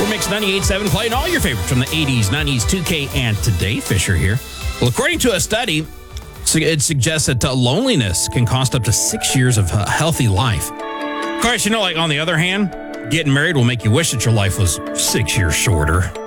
Mix 98.7, playing all your favorites from the 80s, 90s, 2K, and today. Fisher here. Well, according to a study, it suggests that loneliness can cost up to 6 years of a healthy life. Of course, like on the other hand, getting married will make you wish that your life was 6 years shorter.